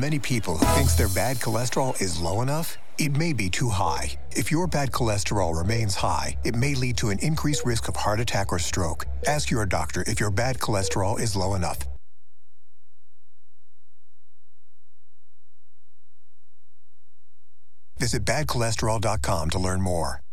many people who thinks their bad cholesterol is low enough, it may be too high. If your bad cholesterol remains high, it may lead to an increased risk of heart attack or stroke. Ask your doctor if your bad cholesterol is low enough. Visit badcholesterol.com to learn more.